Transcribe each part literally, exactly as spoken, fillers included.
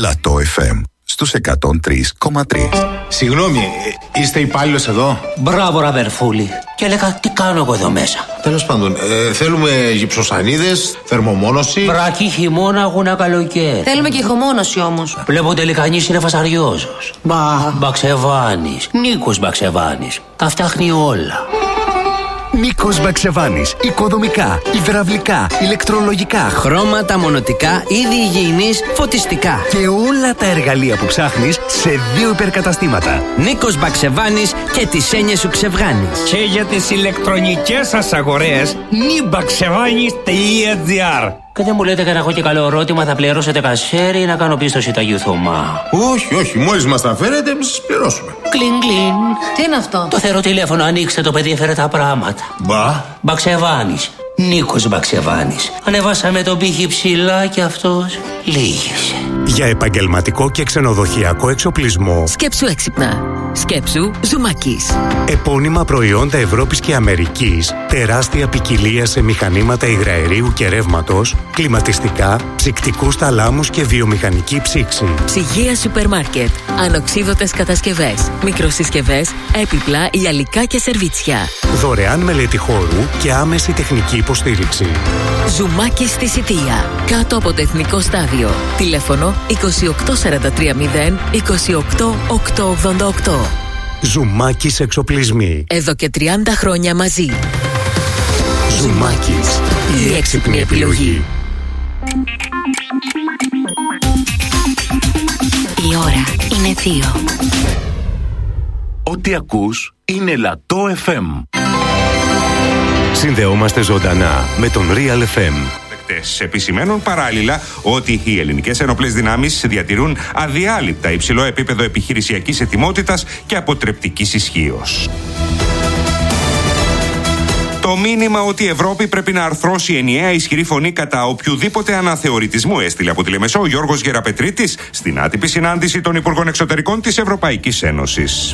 Λατό εφ εμ στους εκατόν τρία κόμμα τρία. Συγγνώμη, είστε υπάλληλος εδώ? Μπράβο, Ραβερφούλη. Και έλεγα, τι κάνω εγώ εδώ μέσα. Τέλος πάντων, ε, θέλουμε γυψοσανίδες, θερμομόνωση. Βρακή χειμώνα, αγούνα καλοκαίρι. Θέλουμε και ηχομόνωση όμως. Βλέπω τελικά νης είναι φασαριόζος. Μπα. Μπαξεβάνης. Νίκος Μπαξεβάνης. Τα φτιάχνει όλα. Νίκος Μπαξεβάνης. Οικοδομικά, υδραυλικά, ηλεκτρολογικά, χρώματα, μονοτικά, είδη υγιεινής, φωτιστικά. Και όλα τα εργαλεία που ψάχνεις σε δύο υπερκαταστήματα. Νίκος Μπαξεβάνης και τις έννοιες σου ξεβγάνεις. Και για τις ηλεκτρονικές σας αγορές, νιμπαξεβάνης τελεία τζι άρ. Και δεν μου λέτε και να έχω και καλό ερώτημα, θα πληρώσετε κασέρι ή να κάνω πίστοση Ταγίου Θωμά? Όχι, όχι, μόλις μας τα φέρετε, εμείς σας πληρώσουμε. Κλιν, κλιν. Τι είναι αυτό? Το θεωρώ τηλέφωνο, ανοίξτε το παιδί, έφερε τα πράγματα. Μπα. Μπαξεβάνης. Νίκος Μπαξεβάνης. Ανεβάσαμε τον πύχη ψηλά και αυτός λύγησε. Για επαγγελματικό και ξενοδοχειακό εξοπλισμό. Σκέψου έξυπνα. Σκέψου Ζουμάκης. Επώνυμα προϊόντα Ευρώπης και Αμερικής. Τεράστια ποικιλία σε μηχανήματα υγραερίου και ρεύματος, κλιματιστικά, ψυκτικούς θαλάμους και βιομηχανική ψήξη. Ψυγεία σούπερ μάρκετ. Ανοξίδωτες κατασκευές. Μικροσυσκευές, έπιπλα, γυαλικά και σερβίτσια. Δωρεάν μελέτη χώρου και άμεση τεχνική υποστήριξη. Ζουμάκι στη Σιτία. Κάτω από το Εθνικό Στάδιο. Τηλέφωνο είκοσι οκτώ σαράντα τρία μηδέν είκοσι οκτώ οκτακόσια ογδόντα οκτώ. Ζουμάκης εξοπλισμοί. Εδώ και τριάντα χρόνια μαζί. Ζουμάκης. Η έξυπνη επιλογή. Η ώρα είναι δύο. Ό,τι ακούς είναι Λατό εφ εμ. Συνδεόμαστε ζωντανά με τον Real εφ εμ. Επισημαίνουν παράλληλα ότι οι ελληνικές ενόπλες δυνάμεις διατηρούν αδιάλειπτα υψηλό επίπεδο επιχειρησιακής ετοιμότητας και αποτρεπτικής ισχύως. Το μήνυμα ότι η Ευρώπη πρέπει να αρθρώσει ενιαία ισχυρή φωνή κατά οποιοδήποτε αναθεωρητισμού έστειλε από τη Λεμεσό ο Γιώργος Γεραπετρίτης στην άτυπη συνάντηση των Υπουργών Εξωτερικών της Ευρωπαϊκής Ένωσης.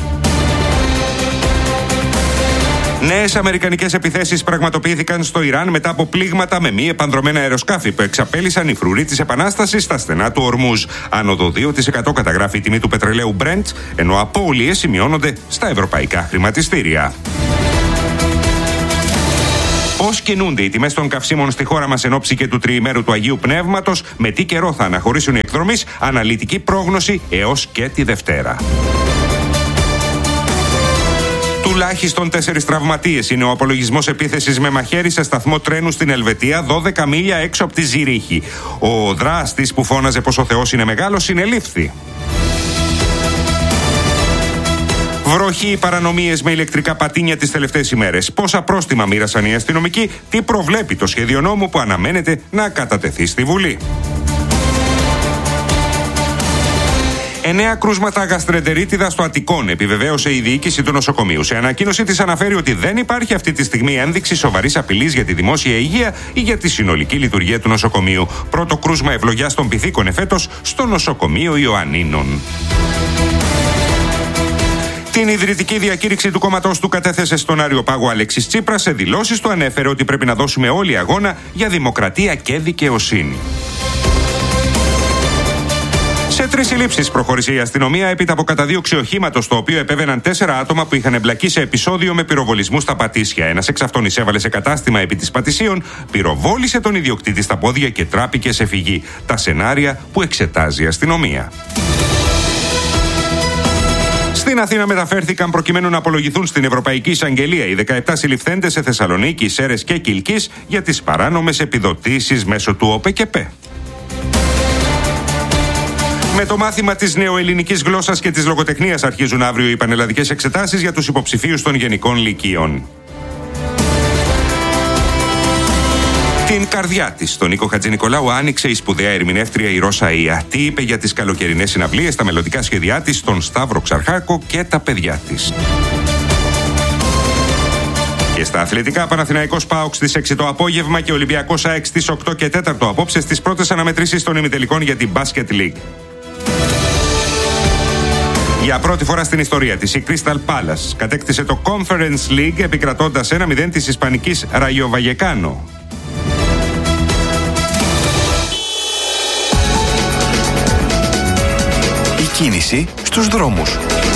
Νέες αμερικανικές επιθέσεις πραγματοποιήθηκαν στο Ιράν μετά από πλήγματα με μη επανδρωμένα αεροσκάφη που εξαπέλυσαν οι φρουροί της Επανάστασης στα στενά του Ορμούζ. Άνοδο δύο τοις εκατό καταγράφει η τιμή του πετρελαίου Brent, ενώ απώλειες σημειώνονται στα ευρωπαϊκά χρηματιστήρια. Πώς κινούνται οι τιμές των καυσίμων στη χώρα μας εν ώψη και του τριημέρου του Αγίου Πνεύματος, με τι καιρό θα αναχωρήσουν οι εκδρομείς, αναλυτική πρόγνωση έως και τη Δευτέρα. Τουλάχιστον τέσσερις τραυματίες είναι ο απολογισμός επίθεσης με μαχαίρι σε σταθμό τρένου στην Ελβετία, δώδεκα μίλια έξω από τη Ζηρίχη. Ο δράστης που φώναζε πως ο Θεός είναι μεγάλος συνελήφθη. Βροχή, παρανομίες με ηλεκτρικά πατίνια τις τελευταίες ημέρες. Πόσα πρόστιμα μοίρασαν οι αστυνομικοί, τι προβλέπει το σχέδιο νόμου που αναμένεται να κατατεθεί στη Βουλή. Εννέα κρούσματα γαστρεντερίτιδα στο Αττικόν, επιβεβαίωσε η διοίκηση του νοσοκομείου. Σε ανακοίνωσή της αναφέρει ότι δεν υπάρχει αυτή τη στιγμή ένδειξη σοβαρής απειλής για τη δημόσια υγεία ή για τη συνολική λειτουργία του νοσοκομείου. Πρώτο κρούσμα ευλογιάς των Πυθίκων εφέτος στο νοσοκομείο Ιωαννίνων. Την ιδρυτική διακήρυξη του κόμματός του κατέθεσε στον Άριο Πάγο Αλέξης Τσίπρας. Σε δηλώσεις του ανέφερε ότι πρέπει να δώσουμε όλοι αγώνα για δημοκρατία και δικαιοσύνη. Σε τρεις συλλήψεις προχώρησε η αστυνομία έπειτα από καταδίωξη οχήματος, το οποίο επέβαιναν τέσσερα άτομα που είχαν εμπλακεί σε επεισόδιο με πυροβολισμού στα Πατήσια. Ένας εξ αυτών εισέβαλε σε κατάστημα επί της Πατησίων, πυροβόλησε τον ιδιοκτήτη στα πόδια και τράπηκε σε φυγή. Τα σενάρια που εξετάζει η αστυνομία. Στην Αθήνα μεταφέρθηκαν προκειμένου να απολογηθούν στην Ευρωπαϊκή Εισαγγελία οι δεκαεπτά συλληφθέντες σε Θεσσαλονίκη, Σέρρες και Κιλκής για τις παράνομες επιδοτήσεις μέσω του ΟΠΕΚΕΠΕ. Με το μάθημα της νεοελληνικής γλώσσας και της λογοτεχνίας αρχίζουν αύριο οι πανελλαδικές εξετάσεις για τους υποψηφίους των γενικών λυκείων. Την καρδιά της, τον Νίκο Χατζηνικολάου, άνοιξε η σπουδαία ερμηνεύτρια η Ρώσα Ία. Τι είπε για τις καλοκαιρινές συναυλίες, τα μελλοντικά σχέδιά της, τον Σταύρο Ξαρχάκο και τα παιδιά της. Και στα αθλητικά, Παναθηναϊκός ΠΑΟΚ στις έξι το απόγευμα και Ολυμπιακός ΑΕΚ στις οκτώ και τέσσερα απόψε στις πρώτες αναμετρήσεις των ημιτελικών για την Basket League. Για πρώτη φορά στην ιστορία της, η Crystal Palace κατέκτησε το Conference League επικρατώντας ένα μηδέν της ισπανικής Rayo Vallecano. κίνηση στους δρόμους.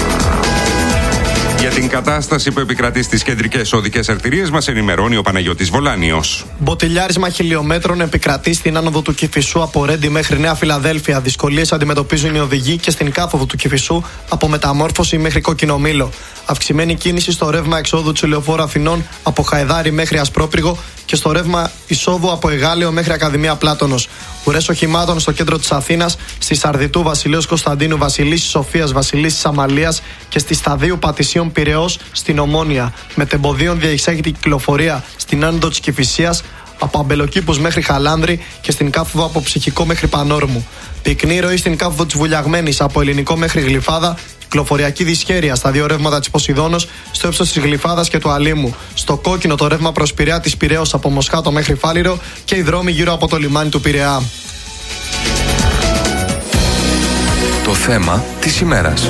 Για την κατάσταση που επικρατεί στις κεντρικές οδικές αρτηρίες μας ενημερώνει ο Παναγιώτης Βολάνιος. Μποτιλιάρισμα χιλιόμετρων επικρατεί στην άνοδο του Κηφισού από Ρέντι μέχρι Νέα Φιλαδέλφια. Δυσκολίες αντιμετωπίζουν οι οδηγοί και στην κάθοδο του Κηφισού από Μεταμόρφωση μέχρι Κόκκινο Μήλο. Αυξημένη κίνηση στο ρεύμα εξόδου του Λεωφόρου Αθηνών από Χαεδάρη μέχρι Ασπρόπυργο και στο ρεύμα εισόδου από Εγάλεο μέχρι Ακαδημία Πλάτωνος. Ουρές οχημάτων στο κέντρο της Αθήνας, στη Σαρδιτού Βασιλέως Κωνσταντίνου, Βασιλίσσης Σοφίας, Βασιλίσσης Αμαλίας και στη Σταδίου Πατησίων Πειραιώς στην Ομόνια. Μετεμποδίων διεξάγεται η κυκλοφορία στην άνοδο της Κηφισίας από Αμπελοκήπους μέχρι Χαλάνδρη και στην κάθοδο από Ψυχικό μέχρι Πανόρμου. Πυκνή ροή στην κάθοδο της Βουλιαγμένης από Ελληνικό μέχρι Γλυφάδα. Κυκλοφοριακή δυσχέρεια στα δύο ρεύματα της Ποσειδώνος στο ύψος της Γλυφάδας και του Αλήμου. Στο κόκκινο το ρεύμα προς Πειραιά της Πειραιώς από Μοσχάτο μέχρι Φάληρο και οι δρόμοι γύρω από το λιμάνι του Πειραιά. Το θέμα της ημέρας.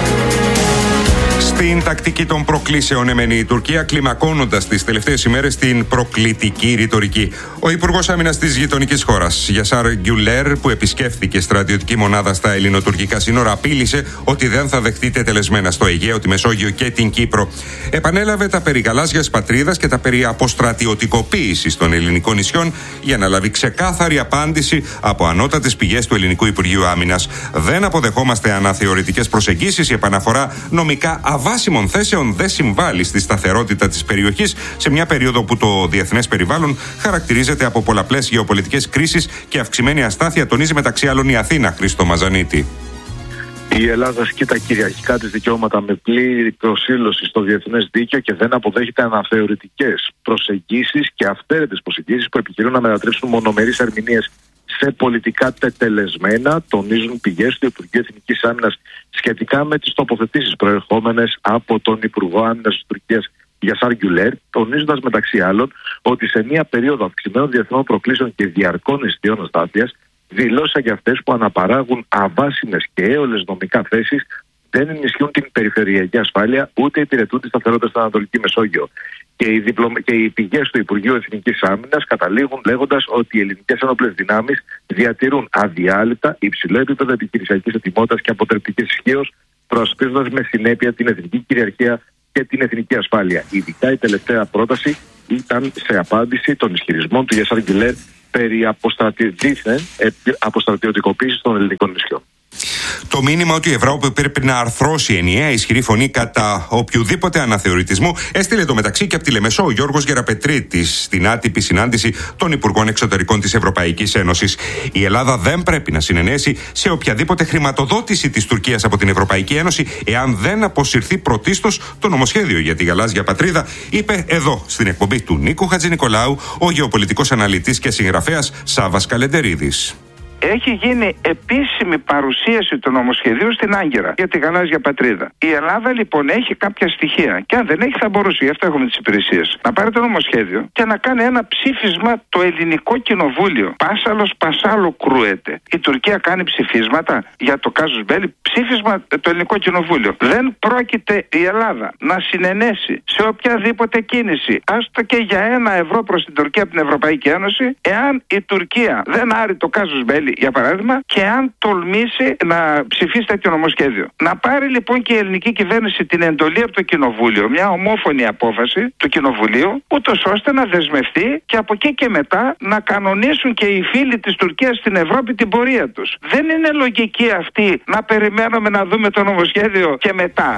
Στην τακτική των προκλήσεων εμένει η Τουρκία, κλιμακώνοντας τις τελευταίες ημέρες την προκλητική ρητορική. Ο Υπουργός Άμυνας της γειτονικής χώρας, Γιασάρ Γκιουλέρ, που επισκέφθηκε στρατιωτική μονάδα στα ελληνοτουρκικά σύνορα, απείλησε ότι δεν θα δεχτεί τετελεσμένα στο Αιγαίο, τη Μεσόγειο και την Κύπρο. Επανέλαβε τα περί γαλάζιας πατρίδας και τα περί αποστρατιωτικοποίησης των ελληνικών νησιών για να λάβει ξεκάθαρη απάντηση από ανώτατες πηγές του Ελληνικού Υπουργείου Άμυνας. Δεν αποδεχόμαστε αναθεωρητικές προσεγγίσεις. Η επαναφορά νομικά αβάσιμων θέσεων δεν συμβάλλει στη σταθερότητα της περιοχής σε μια περίοδο που το διεθνές περιβάλλον χαρακτηρίζεται από πολλαπλές γεωπολιτικές κρίσεις και αυξημένη αστάθεια, τονίζει μεταξύ άλλων η Αθήνα. Χρήστο Μαζανίτη. Η Ελλάδα ασκεί τα κυριαρχικά της δικαιώματα με πλήρη προσήλωση στο διεθνές δίκαιο και δεν αποδέχεται αναθεωρητικές προσεγγίσεις και αυθαίρετες προσεγγίσεις που επιχειρούν να μετατρέψουν μονομερείς ερμηνείες σε πολιτικά τετελεσμένα, τονίζουν πηγές του Υπουργείου Εθνικής Άμυνας σχετικά με τις τοποθετήσεις προερχόμενες από τον Υπουργό Άμυνας της Τουρκίας Γιασάρ Γκιουλέρ, τονίζοντας μεταξύ άλλων ότι σε μια περίοδο αυξημένων διεθνών προκλήσεων και διαρκών αισθιών αστάθειας, δηλώσαν για αυτές που αναπαράγουν αβάσιμες και έολες νομικά θέσεις δεν ενισχύουν την περιφερειακή ασφάλεια ούτε υπηρετούν τη σταθερότητα στην Ανατολική Μεσόγειο. Και οι, διπλω... και οι πηγές του Υπουργείου Εθνικής Άμυνας καταλήγουν λέγοντας ότι οι ελληνικές ενόπλες δυνάμεις διατηρούν αδιάλειπτα υψηλό επίπεδο επιχειρησιακής ετοιμότητας και αποτρεπτικής ισχύως, προασπίζοντας με συνέπεια την εθνική κυριαρχία και την εθνική ασφάλεια. Ειδικά η τελευταία πρόταση ήταν σε απάντηση των ισχυρισμών του Γιασάρ Γκιουλέρ περί αποστρατιωτικοποίησης των ελληνικών νησιών. Το μήνυμα ότι η Ευρώπη πρέπει να αρθρώσει ενιαία ισχυρή φωνή κατά οποιοδήποτε αναθεωρητισμού έστειλε το μεταξύ και από τη Λεμεσό ο Γιώργος Γεραπετρίτης στην άτυπη συνάντηση των Υπουργών Εξωτερικών της Ευρωπαϊκής Ένωσης. Η Ελλάδα δεν πρέπει να συνενέσει σε οποιαδήποτε χρηματοδότηση της Τουρκίας από την Ευρωπαϊκή Ένωση εάν δεν αποσυρθεί πρωτίστως το νομοσχέδιο για τη γαλάζια πατρίδα, είπε εδώ στην εκπομπή του Νίκου Χατζηνικολάου ο γεωπολιτικός αναλυτής και συγγραφέας Σάββας Καλεντερίδης. Έχει γίνει επίσημη παρουσίαση του νομοσχεδίου στην Άγκυρα για τη γαλάζια πατρίδα. Η Ελλάδα λοιπόν έχει κάποια στοιχεία και αν δεν έχει θα μπορούσε, γι' αυτό έχουμε τις υπηρεσίες, να πάρει το νομοσχέδιο και να κάνει ένα ψήφισμα το ελληνικό κοινοβούλιο. Πάσαλος πασάλο κρούεται. Η Τουρκία κάνει ψηφίσματα για το κάζους μπέλι, ψήφισμα το ελληνικό κοινοβούλιο. Δεν πρόκειται η Ελλάδα να συνενέσει σε οποιαδήποτε κίνηση, άστο και για ένα ευρώ προς την Τουρκία από την Ευρωπαϊκή Ένωση, εάν η Τουρκία δεν άρει το κάζους μπέλι, για παράδειγμα, και αν τολμήσει να ψηφίσει τέτοιο νομοσχέδιο. Να πάρει λοιπόν και η ελληνική κυβέρνηση την εντολή από το Κοινοβούλιο, μια ομόφωνη απόφαση του Κοινοβουλίου, ούτως ώστε να δεσμευτεί και από εκεί και μετά να κανονίσουν και οι φίλοι της Τουρκίας στην Ευρώπη την πορεία τους. Δεν είναι λογική αυτή να περιμένουμε να δούμε το νομοσχέδιο και μετά.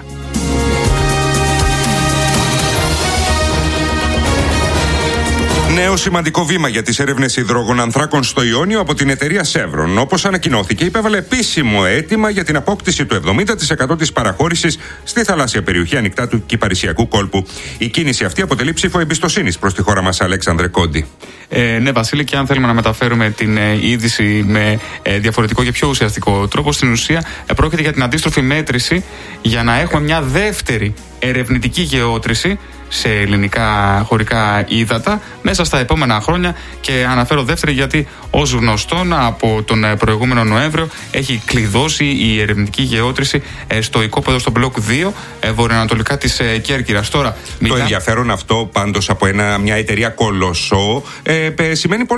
Νέο σημαντικό βήμα για τις έρευνες υδρογονανθράκων στο Ιόνιο από την εταιρεία Chevron. Όπως ανακοινώθηκε, υπέβαλε επίσημο αίτημα για την απόκτηση του εβδομήντα τοις εκατό της παραχώρησης στη θαλάσσια περιοχή ανοιχτά του Κυπαρισιακού κόλπου. Η κίνηση αυτή αποτελεί ψήφο εμπιστοσύνης προς τη χώρα μας, Αλέξανδρε Κόντι. Ε, ναι, Βασίλη, και αν θέλουμε να μεταφέρουμε την ε, είδηση με ε, διαφορετικό και πιο ουσιαστικό τρόπο, στην ουσία ε, πρόκειται για την αντίστροφη μέτρηση για να έχουμε μια δεύτερη ερευνητική γεώτρηση σε ελληνικά χωρικά ύδατα μέσα στα επόμενα χρόνια. Και αναφέρω δεύτερη γιατί ως γνωστόν από τον προηγούμενο Νοέμβριο έχει κλειδώσει η ερευνητική γεώτρηση στο οικόπεδο στο μπλοκ δύο βορειοανατολικά της Κέρκυρας. Τώρα, το μιλά... ενδιαφέρον αυτό πάντως από ένα, μια εταιρεία κολοσσό ε, σημαίνει πολλά.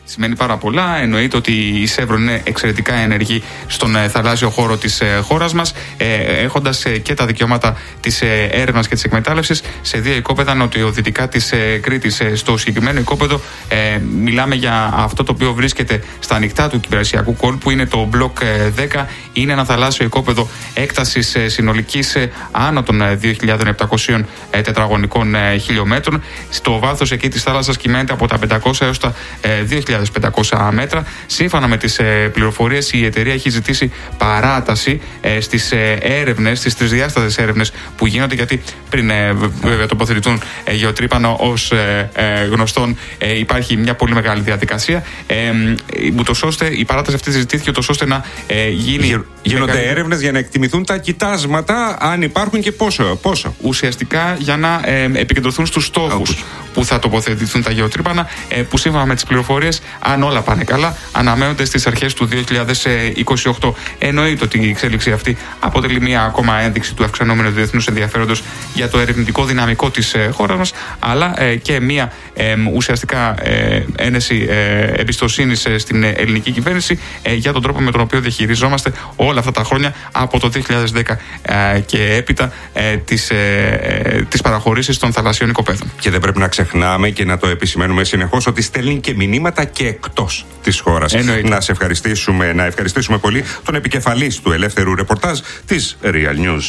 σημαίνει πάρα πολλά. Εννοείται ότι η Chevron είναι εξαιρετικά ενεργή στον ε, θαλάσσιο χώρο της ε, χώρας μας, ε, έχοντας ε, και τα δικαιώματα της ε, έρευνας και της εκμετάλλευσης σε δύο οικόπεδα νοτιοδυτικά της ε, Κρήτης. Ε, στο συγκεκριμένο οικόπεδο ε, μιλάμε για αυτό το οποίο βρίσκεται στα ανοιχτά του Κυπρασιακού κόλπου, είναι το Block δέκα. Είναι ένα θαλάσσιο οικόπεδο έκτασης ε, συνολικής ε, άνω των ε, δύο χιλιάδες επτακόσιων ε, τετραγωνικών ε, χιλιόμετρων. Στο βάθος εκεί της θάλασσας κυμαίνεται από τα πεντακόσια έως τα ε, δύο χιλιάδες πεντακόσια μέτρα. Σύμφωνα με τις ε, πληροφορίες, η εταιρεία έχει ζητήσει παράταση ε, στις ε, έρευνες, στις τρισδιάστατες έρευνες που γίνονται, γιατί πριν ε, βέβαια τοποθετηθούν ε, γεωτρύπανο ως ε, ε, γνωστόν ε, υπάρχει μια πολύ μεγάλη διαδικασία. Ε, ούτως ώστε η παράταση αυτή ζητήθηκε ούτως ώστε να ε, γίνει. Γι, γίνονται μεγαλύτερη... έρευνες για να εκτιμηθούν τα κοιτάσματα, αν υπάρχουν και πόσο. πόσο. Ουσιαστικά για να ε, επικεντρωθούν στους στόχους που θα τοποθετηθούν τα γεωτρύπανα, ε, που σύμφωνα με τις πληροφορίες, αν όλα πάνε καλά, αναμένονται στις αρχές του δύο χιλιάδες είκοσι οκτώ. Εννοείται ότι η εξέλιξη αυτή αποτελεί μια ακόμα ένδειξη του αυξανόμενου διεθνούς ενδιαφέροντος για το ερευνητικό δυναμικό της ε, χώρας μας, αλλά ε, και μια ε, ουσιαστικά ε, ένεση ε, εμπιστοσύνης ε, στην ελληνική κυβέρνηση ε, για τον τρόπο με τον οποίο διαχειριζόμαστε όλα αυτά τα χρόνια από το δύο χιλιάδες δέκα ε, και έπειτα ε, τις, ε, τις παραχωρήσεις των θαλασσιών οικοπαίδων. Και δεν πρέπει να ξεχνάμε και να το επισημαίνουμε συνεχώς ότι στέλνει και μηνύματα και εκτός της χώρας. Εννοείται. Να σε ευχαριστήσουμε, να ευχαριστήσουμε πολύ τον επικεφαλής του ελεύθερου ρεπορτάζ της Real News.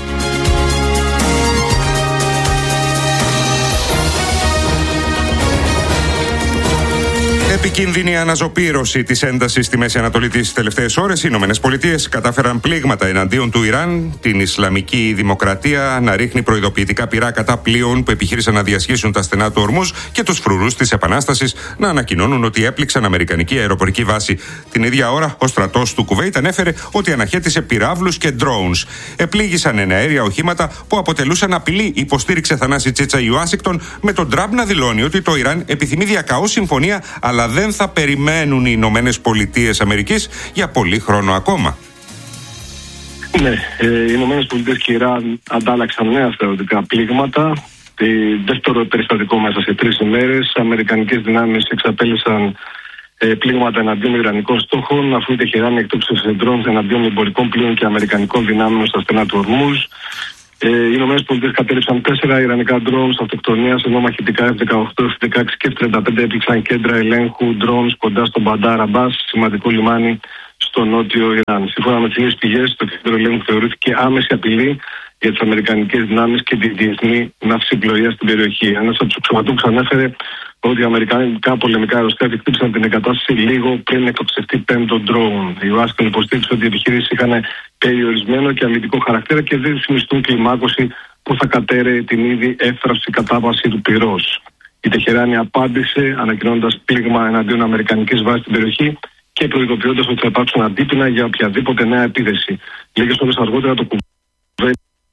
Επικίνδυνη αναζωπήρωση της έντασης στη Μέση Ανατολή τις τελευταίες ώρες. Οι Ηνωμένες Πολιτείες κατάφεραν πλήγματα εναντίον του Ιράν, την Ισλαμική Δημοκρατία να ρίχνει προειδοποιητικά πυρά κατά πλοίων που επιχείρησαν να διασχίσουν τα στενά του Ορμούζ και τους φρουρούς της Επανάστασης να ανακοινώνουν ότι έπληξαν αμερικανική αεροπορική βάση. Την ίδια ώρα, ο στρατός του Κουβέιτ ανέφερε ότι αναχέτησε πυράβλους και drones. Επλήγησαν εναέρια οχήματα που αποτελούσαν απειλή, υποστήριξε Θανάση Τσίτσα η Ουάσιγκτον, με τον Τραμπ να δηλώνει ότι το Ιράν επιθυμεί διακαώ συμφωνία, αλλά δεν θα περιμένουν οι Ηνωμένες Πολιτείες Αμερικής για πολύ χρόνο ακόμα. Ναι, ε, οι Ηνωμένες Πολιτείες και η Ιράν αντάλλαξαν νέα στρατιωτικά πλήγματα. Το δεύτερο περιστατικό μέσα σε τρεις ημέρες. Αμερικανικές δυνάμεις εξαπέλυσαν ε, πλήγματα εναντίον ιρανικών στόχων, αφού η Τεχεράνη εκτόξευσε ντρόουν εναντίον εμπορικών πλοίων και αμερικανικών δυνάμεων στα στενά του Ορμούζ. Ε, οι Ηνωμένες Πολιτείες κατέληψαν τέσσερα ιρανικά ντρόουν αυτοκτονίας, ενώ μαχητικά εφ δεκαοκτώ, εφ δεκαέξι και εφ τριάντα πέντε έπληξαν κέντρα ελέγχου ντρόουν κοντά στον Μπαντάρ Αμπάς, σημαντικό λιμάνι στο νότιο Ιράν. Σύμφωνα με τις ίδιες πηγές, το κέντρο ελέγχου θεωρήθηκε άμεση απειλή για τις αμερικανικές δυνάμεις και τη διεθνή ναυσιπλοεία στην περιοχή. Ένας από τους αξιωματούχους ανέφερε ότι οι αμερικανικά πολεμικά αεροσκάφη χτύπησαν την εγκατάσταση λίγο πριν εκτοξευτεί πέμπτο ντρόουν. Η Ουάσιγκτον υποστήριξε ότι οι επιχειρήσεις είχαν περιορισμένο και αμυντικό χαρακτήρα και δεν συνιστούν κλιμάκωση που θα κατέρεε την ήδη εύθραυση κατάβαση του πυρός. Η Τεχεράνη απάντησε ανακοινώνοντας πλήγμα εναντίον αμερικανικής βάσης στην περιοχή και προειδοποιώντας ότι θα υπάρξουν αντίπεινα για οποιαδήποτε νέα επίθεση. Λίγες ώρες αργότερα το Κουβέιτ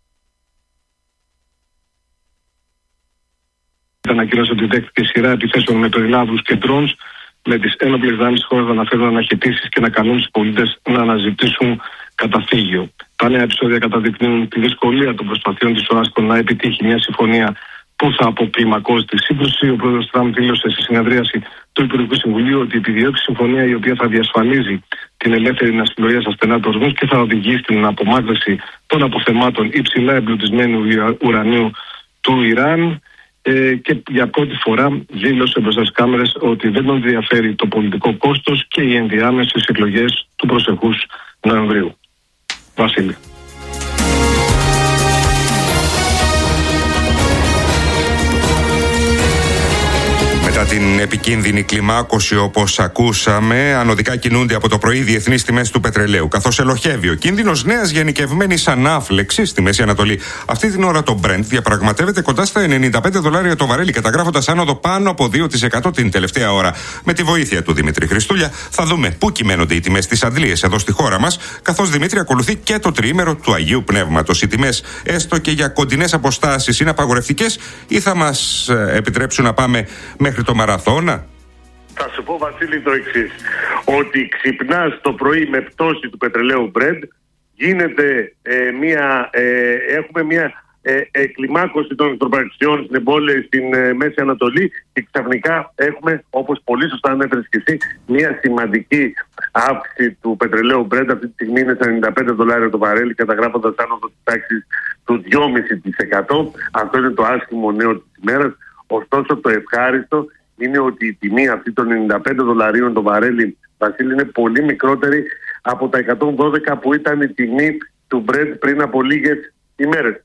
ανακοίνωσε ότι δέχτηκε σειρά επιθέσεων με περιλάβους και drones, με τις ένοπλες δυνάμεις της χώρας να αναφέρουν αναχαιτήσεις και να καλούν τους πολίτες να αναζητήσουν καταφύγιο. Τα νέα επεισόδια καταδεικνύουν τη δυσκολία των προσπαθειών της Ουάσιγκτον να επιτύχει μια συμφωνία που θα αποκλιμακώσει τη σύγκρουση. Ο πρόεδρος Τραμπ δήλωσε σε συνεδρίαση του Υπουργικού Συμβουλίου ότι επιδιώκει συμφωνία η οποία θα διασφαλίζει την ελεύθερη ναυσιπλοεία στα στενά του ορμούς και θα οδηγεί στην απομάκρυνση των αποθεμάτων υψηλά εμπλουτισμένου ουρανίου του Ιράν. Ε, και για πρώτη φορά δήλωσε μπροστά στις κάμερες ότι δεν τον ενδιαφέρει το πολιτικό κόστος και οι ενδιάμεσες εκλογές του προσεχούς Νοεμβρίου. Βασίλη. Μετά την επικίνδυνη κλιμάκωση, όπως ακούσαμε, ανωδικά κινούνται από το πρωί διεθνείς τιμές του πετρελαίου, καθώς ελοχεύει ο κίνδυνος νέας γενικευμένης ανάφλεξης στη Μέση Ανατολή. Αυτή την ώρα το Brent διαπραγματεύεται κοντά στα ενενήντα πέντε δολάρια το βαρέλι, καταγράφοντας άνοδο πάνω από δύο τοις εκατό την τελευταία ώρα. Με τη βοήθεια του Δημήτρη Χριστούλια θα δούμε πού κυμαίνονται οι τιμές στις αντλίες εδώ στη χώρα μας, καθώς Δημήτρη ακολουθεί και το τριήμερο του Αγίου Πνεύματος. Οι τιμές, έστω και για κοντινές αποστάσεις, είναι απαγορευτικές ή θα μας επιτρέψουν να πάμε μέχρι το μαραθώνα? Θα σου πω, Βασίλη, το εξής. Ότι ξυπνάς το πρωί με πτώση του πετρελαίου Brent, γίνεται ε, μια, ε, έχουμε μια ε, εκκλιμάκωση των εχθροπραξιών στην εμπόλια στην ε, Μέση Ανατολή και ξαφνικά έχουμε, όπως πολύ σωστά ανέφερες και εσύ, μια σημαντική αύξηση του πετρελαίου Brent. Αυτή τη στιγμή είναι στα ενενήντα πέντε δολάρια το βαρέλι, καταγράφοντας άνοδο της τάξης του δυόμισι τοις εκατό. Αυτό είναι το άσχημο νέο της ημέρας. Ωστόσο, το ευχάριστο είναι ότι η τιμή αυτή των ενενήντα πέντε δολαρίων το βαρέλι, Βασίλη, είναι πολύ μικρότερη από τα εκατόν δώδεκα που ήταν η τιμή του Brent πριν από λίγες ημέρες.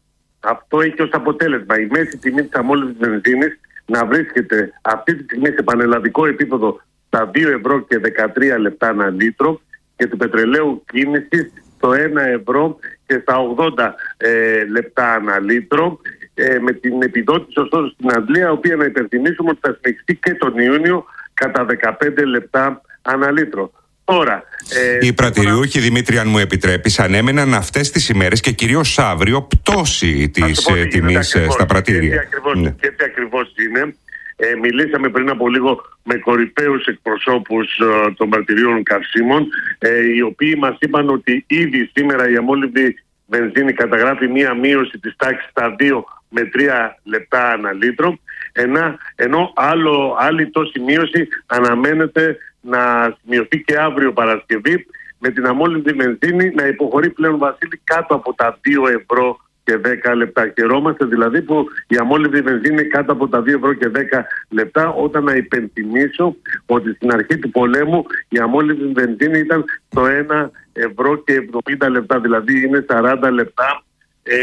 Αυτό έχει ως αποτέλεσμα η μέση τιμή της αμόλυβδης βενζίνης να βρίσκεται αυτή τη στιγμή σε πανελλαδικό επίπεδο στα δύο ευρώ και δεκατρία λεπτά ανά λίτρο και του πετρελαίου κίνησης στο ένα ευρώ και στα ογδόντα ε, λεπτά ανά λίτρο, ε, με την επιδότηση ωστόσο στην Αγγλία, η οποία να υπενθυμίσουμε ότι θα συνεχιστεί και τον Ιούνιο κατά δεκαπέντε λεπτά ανά λίτρο. Τώρα, ε, οι πρατηριούχοι, Δημήτρη, αν μου επιτρέπεις, ανέμεναν αυτές τις ημέρες και κυρίως αύριο πτώση της τιμής στα πρατήρια. Και έτσι ακριβώς, ναι. και έτσι ακριβώς είναι. Ε, μιλήσαμε πριν από λίγο με κορυφαίους εκπροσώπους ε, των πρατηρίων καυσίμων, ε, οι οποίοι μας είπαν ότι ήδη σήμερα η αμόλυβδη βενζίνη καταγράφει μία μείωση της τάξης στα δύο με τρία λεπτά ανά λίτρο, ενώ, ενώ άλλο, άλλη τόση μείωση αναμένεται να σημειωθεί και αύριο Παρασκευή, με την αμόλυβδη βενζίνη να υποχωρεί πλέον, Βασίλη, κάτω από τα δύο ευρώ και δέκα λεπτά. Χαιρόμαστε δηλαδή που η αμόλυβδη βενζίνη είναι κάτω από τα δύο ευρώ και δέκα λεπτά, όταν να υπενθυμίσω ότι στην αρχή του πολέμου η αμόλυβδη βενζίνη ήταν στο ένα ευρώ και εβδομήντα λεπτά, δηλαδή είναι σαράντα λεπτά ε,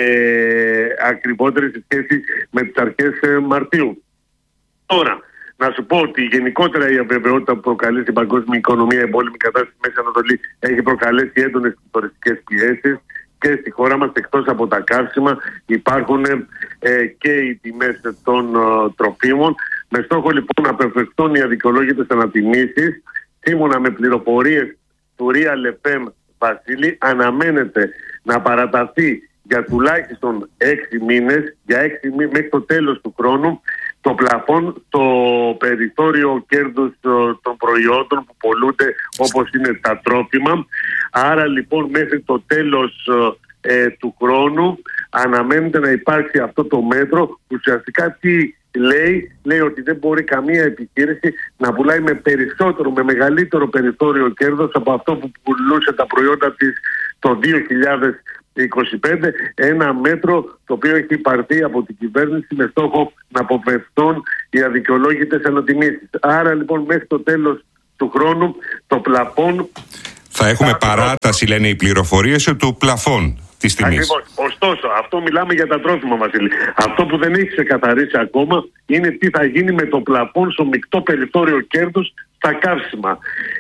ακριβότερη σε σχέση με τις αρχές ε, Μαρτίου. Τώρα, να σου πω ότι γενικότερα η αβεβαιότητα που προκαλεί στην παγκόσμια οικονομία, η εμπόλεμη κατάσταση στη Μέση Ανατολή, έχει προκαλέσει έντονες τουριστικές πιέσεις και στη χώρα μας. Εκτός από τα καύσιμα υπάρχουν ε, και οι τιμές των ε, τροφίμων. Με στόχο λοιπόν να αποφευχθούν οι αδικαιολόγητες ανατιμήσεις, σύμφωνα με πληροφορίες του Real εφ εμ, Βασίλη, αναμένεται να παραταθεί για τουλάχιστον έξι μήνες, για έξι μήνες μέχρι το τέλος του χρόνου, το πλαφόν, το περιθώριο κέρδους των προϊόντων που πολλούνται, όπως είναι τα τρόφιμα. Άρα λοιπόν μέχρι το τέλος ε, του χρόνου αναμένεται να υπάρξει αυτό το μέτρο. Ουσιαστικά τι λέει, λέει ότι δεν μπορεί καμία επιχείρηση να πουλάει με περισσότερο, με μεγαλύτερο περιθώριο κέρδος από αυτό που πουλούσε τα προϊόντα της το δύο χιλιάδες είκοσι πέντε, ένα μέτρο το οποίο έχει πάρθει από την κυβέρνηση με στόχο να αποφευθούν οι αδικαιολόγητες ανατιμήσεις. Άρα λοιπόν μέχρι το τέλος του χρόνου το πλαφόν θα έχουμε θα... παράταση, λένε οι πληροφορίες, του πλαφόν της τιμής. Ακριβώς. Ωστόσο, αυτό μιλάμε για τα τρόφιμα, Βασίλη. Αυτό που δεν έχει ξεκαθαρίσει ακόμα είναι τι θα γίνει με το πλαφόν στο μεικτό περιθώριο κέρδους στα καύσιμα.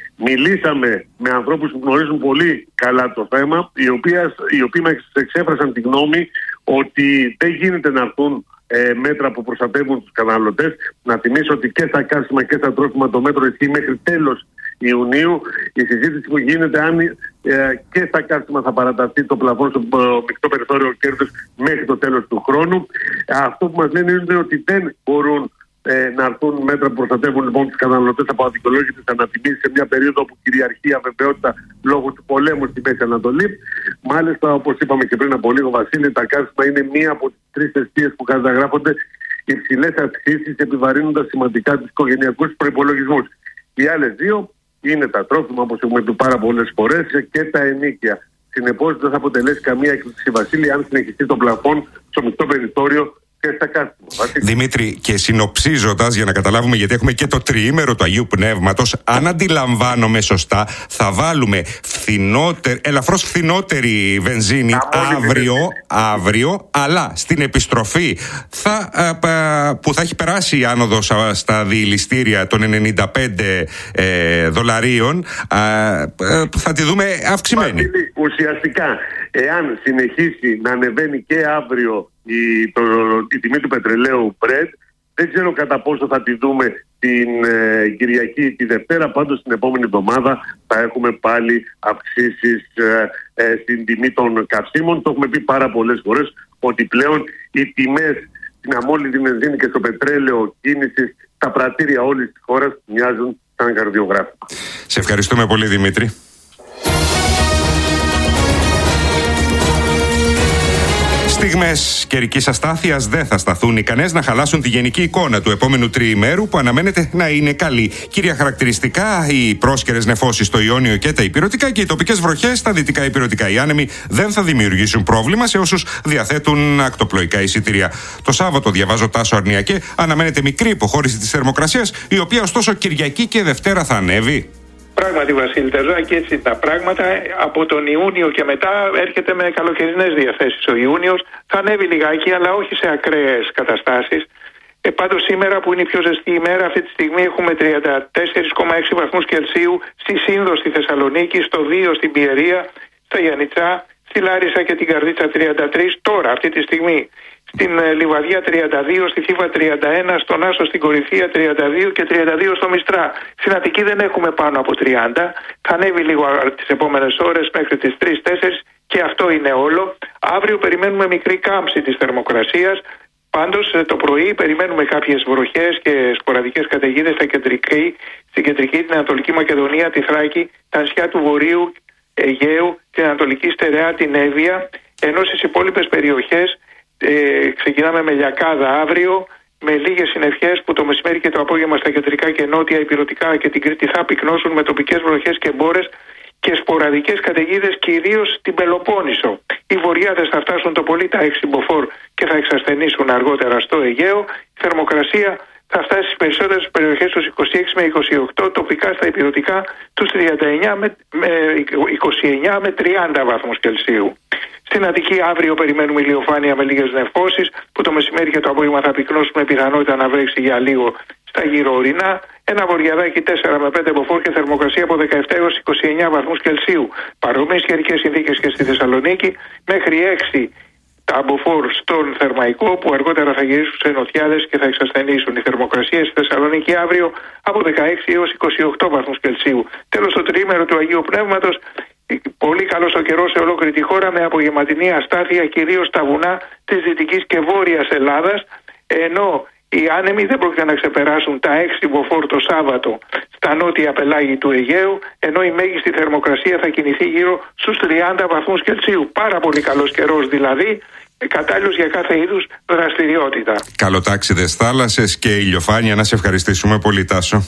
Μιλήσαμε με ανθρώπους που γνωρίζουν πολύ καλά το θέμα, οι οποίοι, οι οποίοι μας εξέφρασαν τη γνώμη ότι δεν γίνεται να έρθουν ε, μέτρα που προστατεύουν τους καταναλωτές. Να θυμίσω ότι και στα καύσιμα και στα τρόφιμα το μέτρο ισχύει μέχρι τέλος Ιουνίου. Η συζήτηση που γίνεται αν ε, και στα καύσιμα θα παραταθεί το πλαφόν στο ε, μεικτό περιθώριο κέρδους μέχρι το τέλος του χρόνου. Αυτό που μας λένε είναι ότι δεν μπορούν Ε, να έρθουν μέτρα που προστατεύουν λοιπόν τους καταναλωτές από αδικαιολόγητες ανατιμήσεις σε μια περίοδο που κυριαρχεί η αβεβαιότητα λόγω του πολέμου στη Μέση Ανατολή. Μάλιστα, όπως είπαμε και πριν από λίγο, Βασίλη, τα καύσιμα είναι μία από τις τρεις αιστείες που καταγράφονται υψηλές αυξήσεις, επιβαρύνοντας σημαντικά τους οικογενειακούς προϋπολογισμούς. Οι άλλες δύο είναι τα τρόφιμα, όπως έχουμε πει πάρα πολλές φορές, και τα ενοίκια. Συνεπώς, δεν θα αποτελέσει καμία έκπληξη, Βασίλη, αν συνεχιστεί το πλαφόν στο μεικτό περιθώριο. Δημήτρη, και συνοψίζοντας, για να καταλάβουμε, γιατί έχουμε και το τριήμερο του Αγίου Πνεύματος, αν αντιλαμβάνομαι σωστά, θα βάλουμε φθηνότερη, ελαφρώς φθηνότερη βενζίνη αύριο, αύριο, αλλά στην επιστροφή θα, α, που θα έχει περάσει η άνοδος στα διηληστήρια των ενενήντα πέντε ε, δολαρίων, α, θα τη δούμε αυξημένη. Βασίλη, ουσιαστικά, εάν συνεχίσει να ανεβαίνει και αύριο Η, το, η τιμή του πετρελαίου Brent, δεν ξέρω κατά πόσο θα τη δούμε την ε, Κυριακή τη Δευτέρα. Πάντως την επόμενη εβδομάδα θα έχουμε πάλι αυξήσεις ε, ε, στην τιμή των καυσίμων. Το έχουμε πει πάρα πολλές φορές ότι πλέον οι τιμές στην αμόλυβδη βενζίνη και στο πετρέλαιο κίνησης στα πρατήρια όλης της χώρας μοιάζουν σαν καρδιογράφημα. Σε ευχαριστούμε πολύ, Δημήτρη. Στιγμές καιρικής αστάθειας δεν θα σταθούν ικανές να χαλάσουν τη γενική εικόνα του επόμενου τριημέρου που αναμένεται να είναι καλή. Κύρια χαρακτηριστικά, οι πρόσκαιρες νεφώσεις στο Ιόνιο και τα Ηπειρωτικά και οι τοπικές βροχές στα Δυτικά Ηπειρωτικά. Οι άνεμοι δεν θα δημιουργήσουν πρόβλημα σε όσους διαθέτουν ακτοπλοϊκά εισιτήρια. Το Σάββατο, διαβάζω Τάσο Αρνιακέ, αναμένεται μικρή υποχώρηση της θερμοκρασίας, η οποία ωστόσο Κυριακή και Δευτέρα θα ανέβει. Πράγματι, Βασίλη Τερζάκη, έτσι τα πράγματα. Από τον Ιούνιο και μετά έρχεται με καλοκαιρινές διαθέσεις. Ο Ιούνιος θα ανέβει λιγάκι, αλλά όχι σε ακραίες καταστάσεις. Ε, πάντως σήμερα που είναι η πιο ζεστή ημέρα, αυτή τη στιγμή έχουμε τριάντα τέσσερα κόμμα έξι βαθμούς Κελσίου στη Σύνδο στη Θεσσαλονίκη, στο δύο στην Πιερία, στα Γιαννιτσά, στη Λάρισα και την Καρδίτσα τριάντα τρία τώρα, αυτή τη στιγμή. Στην ε, Λιβαδιά τριάντα δύο, στη Θήβα τριάντα ένα, στον Άσο στην Κορυφία τριάντα δύο και τριάντα δύο στο Μιστρά. Στην Αττική δεν έχουμε πάνω από τριάντα. Θα ανέβει λίγο τις επόμενες ώρες μέχρι τις τρεις τέσσερις και αυτό είναι όλο. Αύριο περιμένουμε μικρή κάμψη της θερμοκρασίας. Πάντως το πρωί περιμένουμε κάποιες βροχές και σποραδικές καταιγίδες στα κεντρική, στην κεντρική, την Ανατολική Μακεδονία, τη Θράκη, τα νησιά του Βορείου, Αιγαίου, την Ανατολική Στερεά, την Εύβοια, ενώ στις υπόλοιπες περιοχές ε, ξεκινάμε με λιακάδα αύριο, με λίγες συννεφιές που το μεσημέρι και το απόγευμα στα κεντρικά και νότια Ηπειρωτικά και την Κρήτη θα πυκνώσουν με τοπικές βροχές και μπόρες και σποραδικές καταιγίδες κυρίως στην Πελοπόννησο. Οι βορειάδες θα φτάσουν το πολύ τα έξι μποφόρ και θα εξασθενήσουν αργότερα στο Αιγαίο. Η θερμοκρασία θα φτάσει στις περισσότερες περιοχές στους είκοσι έξι με είκοσι οκτώ, τοπικά στα Ηπειρωτικά τους τριάντα εννιά με, με είκοσι εννιά με τριάντα βαθμούς Κελσίου. Στην Αττική αύριο περιμένουμε ηλιοφάνεια με λίγες νεφώσεις που το μεσημέρι και το απόγευμα θα πυκνώσουν με πιθανότητα να βρέξει για λίγο στα γύρω ορεινά. Ένα βορειαδάκι τέσσερα με πέντε μποφόρ και θερμοκρασία από δεκαεπτά έως είκοσι εννιά βαθμούς Κελσίου. Παρόμοιες καιρικές συνθήκες και στη Θεσσαλονίκη, μέχρι έξι τα μποφόρ στον Θερμαϊκό που αργότερα θα γυρίσουν σε νοτιάδες και θα εξασθενήσουν. Η θερμοκρασία στη Θεσσαλονίκη αύριο από δεκαέξι έως είκοσι οκτώ βαθμούς Κελσίου. Τέλος, το τριήμερο του Αγίου Πνεύματος, πολύ καλός ο καιρός σε ολόκληρη τη χώρα με απογευματινή αστάθεια κυρίως στα βουνά της Δυτικής και Βόρειας Ελλάδας, ενώ οι άνεμοι δεν πρόκειται να ξεπεράσουν τα έξι μποφόρ το Σάββατο στα νότια πελάγη του Αιγαίου, ενώ η μέγιστη θερμοκρασία θα κινηθεί γύρω στους τριάντα βαθμούς Κελσίου. Πάρα πολύ καλός καιρός δηλαδή, κατάλληλος για κάθε είδους δραστηριότητα. Καλοτάξιδες θάλασσες και ηλιοφάνεια, να σε ευχαριστήσουμε πολύ, Τάσο.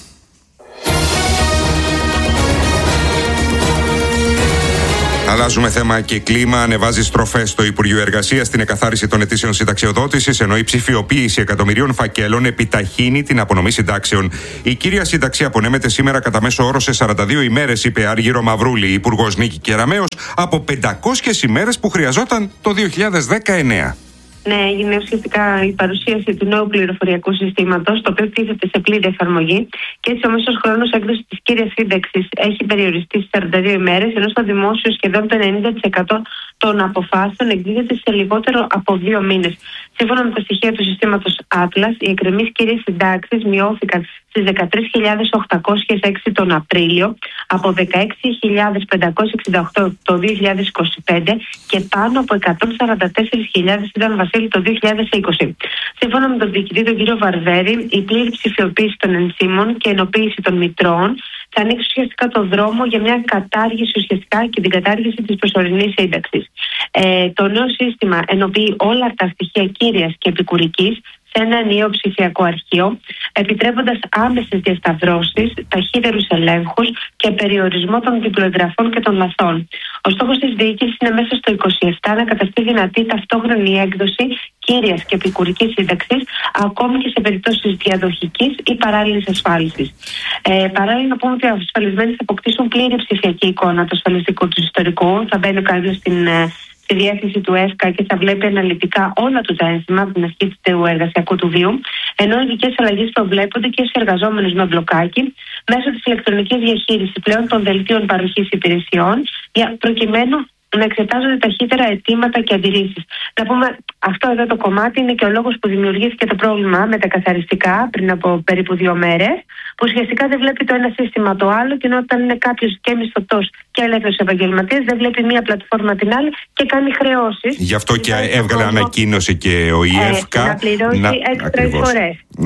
Αλλάζουμε θέμα και κλίμα. Ανεβάζει στροφές στο Υπουργείο Εργασίας στην εκαθάριση των αιτήσεων συνταξιοδότησης, ενώ η ψηφιοποίηση εκατομμυρίων φακέλων επιταχύνει την απονομή συντάξεων. Η κύρια σύνταξη απονέμεται σήμερα κατά μέσο όρο σε σαράντα δύο ημέρες, είπε Άργυρο Μαυρούλη, Υπουργός Νίκη Κεραμέως, από πεντακόσιες ημέρες που χρειαζόταν το δύο χιλιάδες δεκαεννέα. Ναι, έγινε ουσιαστικά η παρουσίαση του νέου πληροφοριακού συστήματος, το οποίο τίθεται σε πλήρη εφαρμογή, και έτσι ο μέσος χρόνος έκδοσης της κύριας σύνταξης έχει περιοριστεί στις σαράντα δύο ημέρες, ενώ στο δημόσιο σχεδόν το ενενήντα τοις εκατό των αποφάσεων εκδίδεται σε λιγότερο από δύο μήνες. Σύμφωνα με τα στοιχεία του συστήματος Atlas, οι εκκρεμείς κύριες συντάξεις μειώθηκαν στις δεκατρείς χιλιάδες οκτακόσιες έξι τον Απρίλιο, από δεκαέξι χιλιάδες πεντακόσιες εξήντα οκτώ το δύο χιλιάδες είκοσι πέντε και πάνω από εκατόν σαράντα τέσσερις χιλιάδες ήταν, Βασίλη, το δύο χιλιάδες είκοσι. Σύμφωνα με τον διοικητή τον κύριο Βαρβέρη, η πλήρη ψηφιοποίηση των ενσύμων και ενοποίηση των μητρώων θα ανοίξει ουσιαστικά το δρόμο για μια κατάργηση ουσιαστικά και την κατάργηση της προσωρινής σύνταξης. Ε, το νέο σύστημα ενοποιεί όλα τα στοιχεία κύριας και επικουρικής σε ένα ενιαίο ψηφιακό αρχείο, επιτρέποντας άμεσες διασταυρώσεις, ταχύτερους ελέγχους και περιορισμό των διπλοεγγραφών και των λαθών. Ο στόχος της διοίκησης είναι μέσα στο είκοσι επτά να καταστεί δυνατή ταυτόχρονη έκδοση κύριας και επικουρικής σύνταξης, ακόμη και σε περιπτώσεις διαδοχικής ή παράλληλης ασφάλισης. Ε, παράλληλα, να πούμε ότι οι ασφαλισμένοι θα αποκτήσουν πλήρη ψηφιακή εικόνα του ασφαλιστικού του ιστορικού. Θα μπαίνει ο κάποιος στην στη διεύθυνση του ΕΣΚΑ και θα βλέπει αναλυτικά όλα του τα ένσημα από την αρχή του εργασιακού του βίου, ενώ ειδικές αλλαγές προβλέπονται και στους εργαζόμενους με μπλοκάκι μέσω της ηλεκτρονικής διαχείρισης πλέον των δελτίων παροχής υπηρεσιών, προκειμένου να εξετάζονται ταχύτερα αιτήματα και αντιρρήσεις. Να πούμε, αυτό εδώ το κομμάτι είναι και ο λόγος που δημιουργήθηκε το πρόβλημα με τα καθαριστικά πριν από περίπου δύο μέρες, που ουσιαστικά δεν βλέπει το ένα σύστημα το άλλο, και ενώ όταν είναι κάποιος και μισθωτός και ελεύθερος επαγγελματίας, δεν βλέπει μία πλατφόρμα την άλλη και κάνει χρεώσεις. Γι' αυτό και έβγαλε ανακοίνωση και ο ΙΕΦΚΑ να πληρώσει έξτρα εισφορές. Ναι.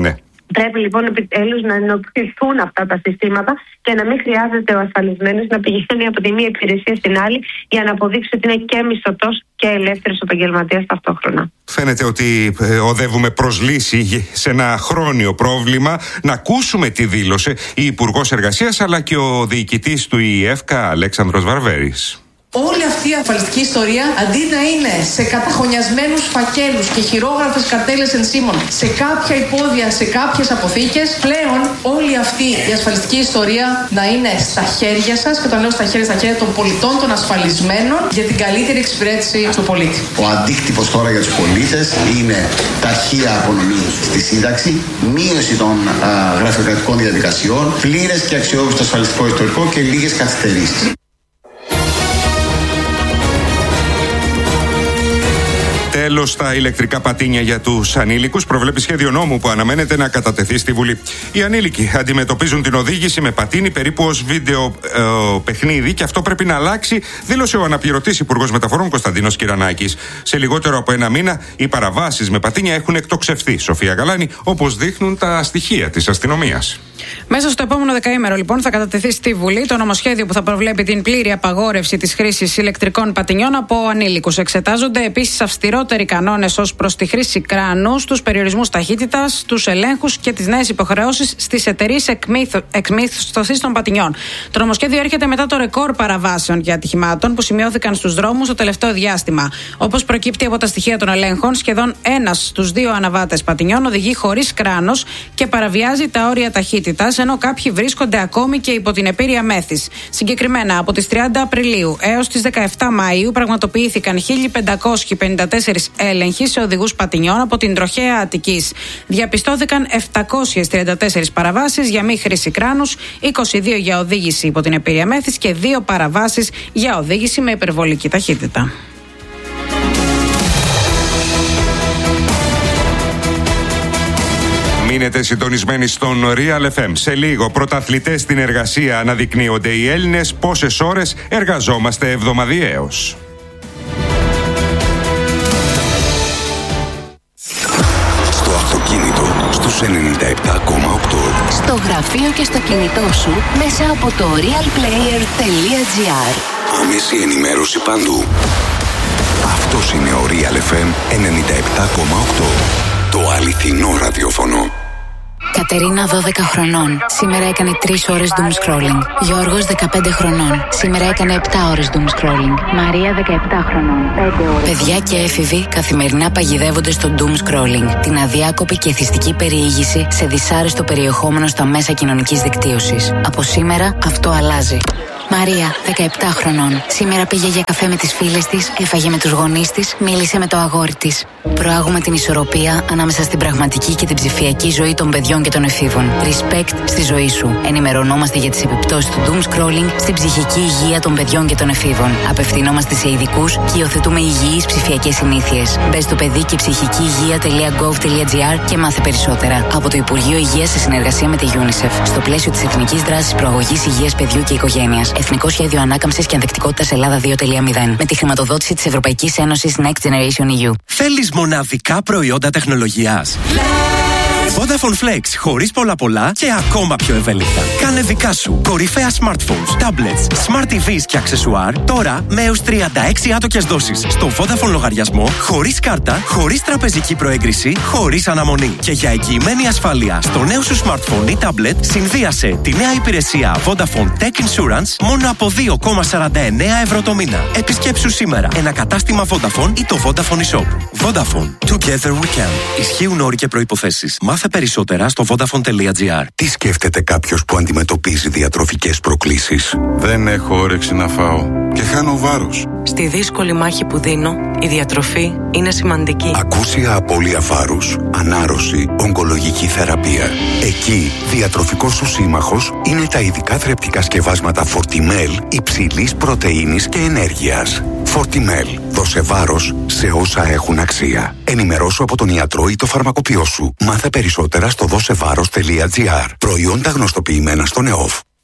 Πρέπει λοιπόν επιτέλους να ενοποιηθούν αυτά τα συστήματα και να μην χρειάζεται ο ασφαλισμένος να πηγαίνει από τη μία υπηρεσία στην άλλη για να αποδείξει ότι είναι και μισθωτός και ελεύθερος επαγγελματίας ταυτόχρονα. Φαίνεται ότι ε, οδεύουμε προς λύση σε ένα χρόνιο πρόβλημα. Να ακούσουμε τι δήλωσε η Υπουργός Εργασίας αλλά και ο διοικητής του ΙΕΦΚΑ, Αλέξανδρος Βαρβέρης. Όλη αυτή η ασφαλιστική ιστορία, αντί να είναι σε καταχωνιασμένους φακέλους και χειρόγραφες καρτέλες ενσύμων, σε κάποια υπόδια, σε κάποιες αποθήκες, πλέον όλη αυτή η ασφαλιστική ιστορία να είναι στα χέρια σας, και όταν λέω στα χέρια, στα χέρια των πολιτών, των ασφαλισμένων, για την καλύτερη εξυπηρέτηση του πολίτη. Ο αντίκτυπος τώρα για τους πολίτες είναι ταχεία απονομή στη σύνταξη, μείωση των α, γραφειοκρατικών διαδικασιών, πλήρες και αξιόπιστο ασφαλιστικό ιστορικό και λίγες καθυστερήσεις. Τέλος, στα ηλεκτρικά πατίνια για τους ανήλικους προβλέπει σχέδιο νόμου που αναμένεται να κατατεθεί στη Βουλή. Οι ανήλικοι αντιμετωπίζουν την οδήγηση με πατίνι περίπου ως βίντεο ε, παιχνίδι και αυτό πρέπει να αλλάξει, δήλωσε ο αναπληρωτής Υπουργός Μεταφορών Κωνσταντίνος Κυρανάκης. Σε λιγότερο από ένα μήνα οι παραβάσεις με πατίνια έχουν εκτοξευθεί. Σοφία Γαλάνη, όπως δείχνουν τα στοιχεία της αστυνομίας. Μέσα στο επόμενο δεκαήμερο, λοιπόν, θα κατατεθεί στη Βουλή το νομοσχέδιο που θα προβλέπει την πλήρη απαγόρευση της χρήσης ηλεκτρικών πατινιών από ανήλικους. Εξετάζονται επίσης αυστηρότεροι κανόνες ως προς τη χρήση κράνους, τους περιορισμούς ταχύτητας, τους ελέγχους και τις νέες υποχρεώσεις στις εταιρείες εκμίσθωσης των πατινιών. Το νομοσχέδιο έρχεται μετά το ρεκόρ παραβάσεων και ατυχημάτων που σημειώθηκαν στους δρόμους το τελευταίο διάστημα. Όπως προκύπτει από τα στοιχεία των ελέγχων, σχεδόν ένας στους δύο αναβάτες πατινιών οδηγεί χωρίς κράνος και παραβιάζει τα όρια ταχύτητας, ενώ κάποιοι βρίσκονται ακόμη και υπό την επίρρεια μέθης. Συγκεκριμένα, από τις τριάντα Απριλίου έως τις δεκαεπτά Μαΐου πραγματοποιήθηκαν χίλια πεντακόσιοι πενήντα τέσσερις έλεγχοι σε οδηγούς πατινιών από την τροχέα Αττικής. Διαπιστώθηκαν επτακόσιες τριάντα τέσσερις παραβάσεις για μη χρήση κράνους, είκοσι δύο για οδήγηση υπό την επίρρεια μέθης και δύο παραβάσεις για οδήγηση με υπερβολική ταχύτητα. Μείνετε συντονισμένοι στον Real εφ εμ. Σε λίγο, πρωταθλητές στην εργασία αναδεικνύονται οι Έλληνες. Πόσες ώρες εργαζόμαστε εβδομαδιαίως. Στο αυτοκίνητο, στους ενενήντα επτά κόμμα οκτώ. Στο γραφείο και στο κινητό σου, μέσα από το realplayer τελεία gr. Άμεση ενημέρωση παντού. Αυτός είναι ο Real εφ εμ ενενήντα επτά κόμμα οκτώ. Το αληθινό ραδιόφωνο. Κατερίνα, δώδεκα χρονών. Σήμερα έκανε τρεις ώρες doom scrolling. Γιώργος, δεκαπέντε χρονών. Σήμερα έκανε επτά ώρες doom scrolling. Μαρία, δεκαεπτά χρονών. πέντε ώρες. Παιδιά και έφηβοι καθημερινά παγιδεύονται στο doom scrolling, την αδιάκοπη και εθιστική περιήγηση σε δυσάρεστο περιεχόμενο στα μέσα κοινωνικής δικτύωσης. Από σήμερα αυτό αλλάζει. Μαρία, δεκαεπτά χρονών. Σήμερα πήγε για καφέ με τις φίλες της, έφαγε με τους γονείς της, μίλησε με το αγόρι της. Προάγουμε την ισορροπία ανάμεσα στην πραγματική και την ψηφιακή ζωή των παιδιών και των εφήβων. Respect στη ζωή σου. Ενημερωνόμαστε για τις επιπτώσεις του doom scrolling στην ψυχική υγεία των παιδιών και των εφήβων. Απευθυνόμαστε σε ειδικούς και υιοθετούμε υγιείς ψηφιακές συνήθειες. Μπες στο παιδί και ψυχική υγεία τελεία γκοβ τελεία τζι άρ και μάθε περισσότερα. Από το Υπουργείο Υγείας σε συνεργασία με τη UNICEF. Στο πλαίσιο της Εθνικής Δράσης Προαγωγής Υγείας Παιδιού και Οικογένειας. Εθνικό Σχέδιο Ανάκαμψης και Ανθεκτικότητας Ελλάδα δύο τελεία μηδέν. Με τη χρηματοδότηση της Ευρωπαϊκής Ένωσης Next Generation ι γιου. Θέλεις μοναδικά προϊόντα τεχνολογίας? Vodafone Flex, χωρίς πολλά πολλά και ακόμα πιο ευέλικτα. Κάνε δικά σου κορυφαία smartphones, tablets, smart τι βις και αξεσουάρ τώρα με έως τριάντα έξι άτοκες δόσεις στο Vodafone λογαριασμό, χωρίς κάρτα, χωρίς τραπεζική προέγκριση, χωρίς αναμονή. Και για εγγυημένη ασφάλεια στο νέο σου smartphone ή tablet, συνδύασε τη νέα υπηρεσία Vodafone Tech Insurance μόνο από δύο κόμμα σαράντα εννέα ευρώ το μήνα. Επισκέψου σήμερα ένα κατάστημα Vodafone ή το Vodafone eShop. Vodafone. Together we can. Ισχύουν όροι και προϋποθέσεις. Μάθε περισσότερα στο vodafone τελεία gr. Τι σκέφτεται κάποιος που αντιμετωπίζει διατροφικές προκλήσεις? Δεν έχω όρεξη να φάω και χάνω βάρος. Στη δύσκολη μάχη που δίνω, η διατροφή είναι σημαντική. Ακούσια απώλεια βάρους, ανάρρωση, ογκολογική θεραπεία. Εκεί, διατροφικός σου σύμμαχος είναι τα ειδικά θρεπτικά σκευάσματα Fortimel υψηλής πρωτεΐνης και ενέργειας. Fortimel. Δώσε βάρος σε όσα έχουν αξία. Ενημερώσου από τον ιατρό ή το φαρμακοποιό σου. Μάθε περισσότερα στο δώσεβάρος τελεία τζι άρ. Προϊόντα γνωστοποιημένα στον ΕΟΦ.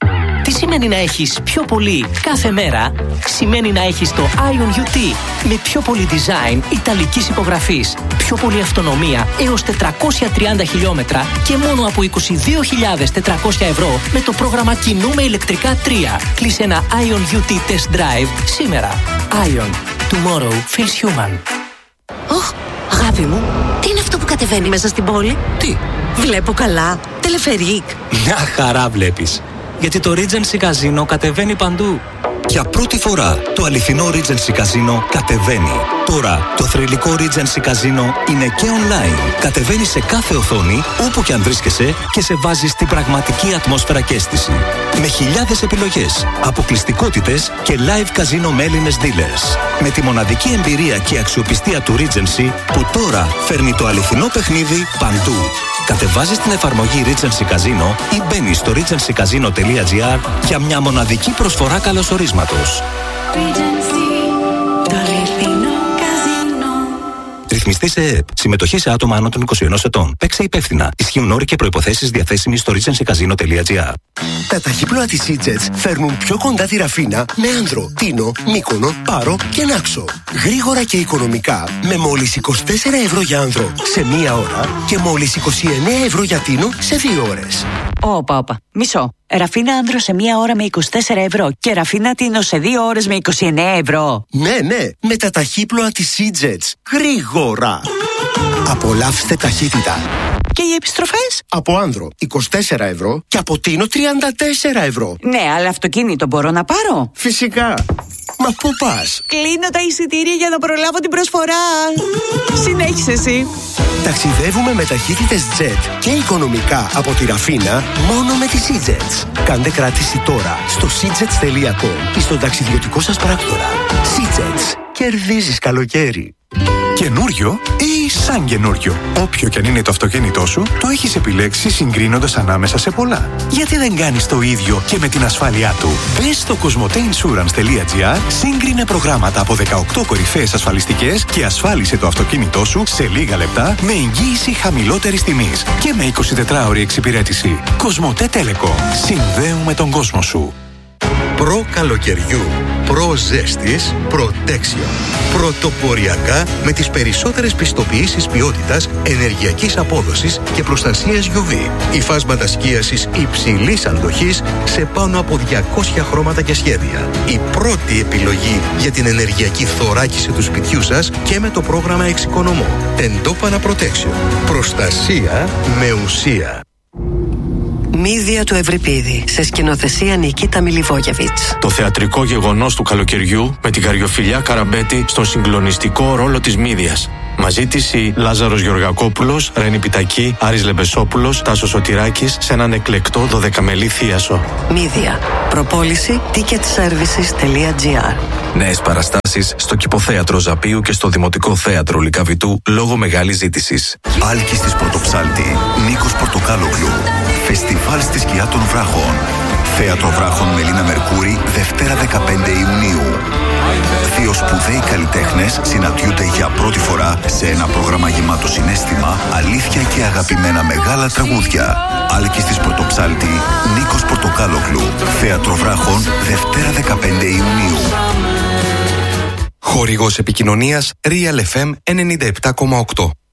Τι σημαίνει να έχεις πιο πολύ κάθε μέρα? Σημαίνει να έχεις το Ion γιου τι με πιο πολύ design ιταλικής υπογραφής, πιο πολύ αυτονομία έως τετρακόσια τριάντα χιλιόμετρα και μόνο από είκοσι δύο χιλιάδες τετρακόσια ευρώ με το πρόγραμμα Κινούμε ηλεκτρικά τρία. Κλείσε ένα Ion γιου τι Test Drive σήμερα. Ion. Tomorrow feels human. Ωχ, αγάπη μου, τι είναι αυτό που κατεβαίνει μέσα στην πόλη? Τι? Βλέπω καλά. Τελεφερίκ. Μια χαρά βλέπεις. Γιατί το Regency Casino κατεβαίνει παντού. Για πρώτη φορά το αληθινό Regency Casino κατεβαίνει. Τώρα το θρυλικό Regency Casino είναι και online. Κατεβαίνει σε κάθε οθόνη, όπου και αν βρίσκεσαι, και σε βάζει στην πραγματική ατμόσφαιρα και αίσθηση. Με χιλιάδες επιλογές, αποκλειστικότητες και live casino με Έλληνες dealers. Με τη μοναδική εμπειρία και αξιοπιστία του Regency, που τώρα φέρνει το αληθινό παιχνίδι παντού. Κατεβάζεις την εφαρμογή Regency Casino ή μπαίνεις στο regency casino τελεία gr για μια μοναδική προσφορά καλωσορίσματος. Ρυθμιστή σε ΕΕΠ. Συμμετοχή σε άτομα άνω των είκοσι ενός ετών. Παίξε υπεύθυνα. Ισχύουν όροι και προϋποθέσεις διαθέσιμοι στο regency casino τελεία gr. Τα ταχύπλοα της Σίτζετς φέρνουν πιο κοντά τη Ραφίνα με Άνδρο, Τίνο, Μύκονο, Πάρο και Νάξο. Γρήγορα και οικονομικά με μόλις είκοσι τέσσερα ευρώ για Άνδρο σε μία ώρα και μόλις είκοσι εννέα ευρώ για Τίνο σε δύο ώρες. Όπα, όπα. Μισό. Ραφίνα Άνδρο σε μία ώρα με είκοσι τέσσερα ευρώ και Ραφίνα Τίνο σε δύο ώρες με είκοσι εννέα ευρώ. Ναι, ναι, με τα ταχύπλοα της Σίτζετς. Γρήγορα. Απολαύστε ταχύτητα. Και οι επιστροφές? Από Άνδρο είκοσι τέσσερα ευρώ και από Τίνο τριάντα τέσσερα ευρώ. Ναι, αλλά αυτοκίνητο μπορώ να πάρω? Φυσικά. Μα πού πας? Κλείνω τα εισιτήρια για να προλάβω την προσφορά. Συνέχισε εσύ. Ταξιδεύουμε με ταχύτητες Jet και οικονομικά από τη Ραφίνα μόνο με τη Seajets. Κάντε κράτηση τώρα στο seajets τελεία com ή στον ταξιδιωτικό σας πράκτορα. Seajets. Κερδίζεις καλοκαίρι. Καινούριο ή σαν καινούριο. Όποιο και αν είναι το αυτοκίνητό σου, το έχεις επιλέξει συγκρίνοντας ανάμεσα σε πολλά. Γιατί δεν κάνεις το ίδιο και με την ασφάλειά του? Μπες στο κοσμοτέινσουρανς τελεία gr, σύγκρινε προγράμματα από δεκαοκτώ κορυφαίες ασφαλιστικές και ασφάλισε το αυτοκίνητό σου σε λίγα λεπτά με εγγύηση χαμηλότερης τιμής και με εικοσιτετράωρη εξυπηρέτηση. Κοσμοτέ Telecom. Συνδέουμε τον κόσμο σου. Προ καλοκαιριού, προ ζέστης, Protection. Πρωτοποριακά με τις περισσότερες πιστοποιήσεις ποιότητας, ενεργειακής απόδοσης και προστασίας γιου βι. Υφάσματα σκίασης υψηλής αντοχής σε πάνω από διακόσια χρώματα και σχέδια. Η πρώτη επιλογή για την ενεργειακή θωράκιση του σπιτιού σας και με το πρόγραμμα Εξοικονομώ. Εντόπανα Protection. Προστασία με ουσία. Μύδια του Ευρυπίδη, σε σκηνοθεσία Νικίτα Μιλιβόγεβιτς. Το θεατρικό γεγονός του καλοκαιριού με την Καριοφιλιά Καραμπέτη στον συγκλονιστικό ρόλο της Μύδιας. Μαζί της η Λάζαρος Γεωργακόπουλος, Ρένη Πιτακή, Άρης Λεμπεσόπουλος, Τάσος Σωτηράκης σε έναν εκλεκτό δωδεκαμελή θίασο. Μύδια. Προπόληση ticket services τελεία gr. Νέες παραστάσεις στο Κηποθέατρο Ζαπίου και στο Δημοτικό Θέατρο Λυκαβητού λόγω μεγάλης ζήτησης. Άλκης της Πρωτοψάλτη, Νίκος Πορτοκάλογλου. Φεστιβάλ στη σκιά των βράχων. Θέατρο Βράχων Μελίνα Μερκούρη, Δευτέρα δεκαπέντε Ιουνίου. Δύο σπουδαίοι καλλιτέχνες συναντιούνται για πρώτη φορά σε ένα πρόγραμμα γεμάτο συναίσθημα, αλήθεια και αγαπημένα μεγάλα τραγούδια. Άλκης της Πρωτοψάλτη, Νίκος Πορτοκάλογλου. Θέατρο Βράχων, Δευτέρα δεκαπέντε Ιουνίου. Χορηγός επικοινωνίας Real εφ εμ ενενήντα επτά κόμμα οκτώ.